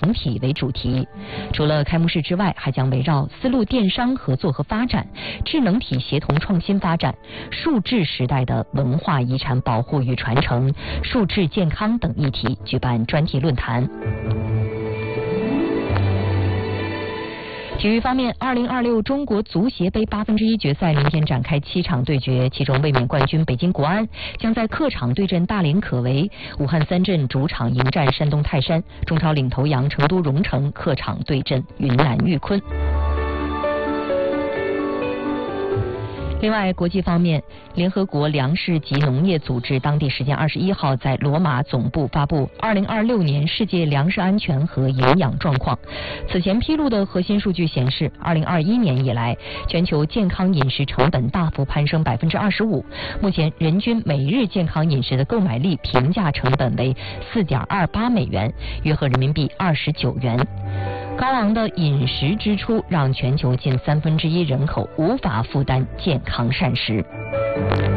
整体为主题。除了开幕式之外，还将围绕丝路电商合作和发展、智能体协同创新发展、数字时代的文化遗产保护与传承、数字健康等议题举办专题论坛。体育方面，2026中国足协杯1/8决赛明天展开7场对决，其中卫冕冠军北京国安将在客场对阵大连可为，武汉三镇主场迎战山东泰山，中超领头羊成都蓉城客场对阵云南玉坤。另外，国际方面，联合国粮食及农业组织当地时间21号在罗马总部发布2026年世界粮食安全和营养状况。此前披露的核心数据显示，2021年以来，全球健康饮食成本大幅攀升25%，目前人均每日健康饮食的购买力平价成本为4.28美元，约合人民币29元。高昂的饮食支出让全球近1/3人口无法负担健康膳食。